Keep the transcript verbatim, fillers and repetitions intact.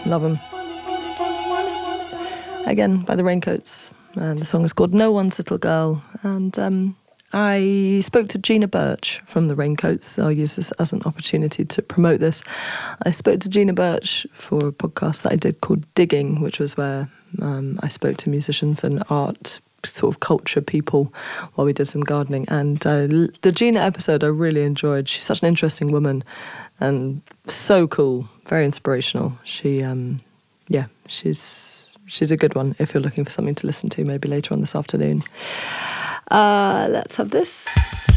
Love them. Again, by the Raincoats. And the song is called No One's Little Girl. And um, I spoke to Gina Birch from the Raincoats. I'll use this as an opportunity to promote this. I spoke to Gina Birch for a podcast that I did called Digging, which was where um, I spoke to musicians and art sort of culture people while we did some gardening. And uh, the Gina episode I really enjoyed. She's such an interesting woman and so cool, very inspirational. She, um, yeah, she's she's a good one if you're looking for something to listen to maybe later on this afternoon. Uh, let's have this.